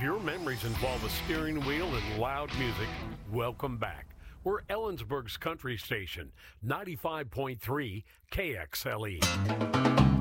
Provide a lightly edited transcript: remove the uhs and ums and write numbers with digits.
If your memories involve a steering wheel and loud music, welcome back. We're Ellensburg's country station, 95.3 KXLE.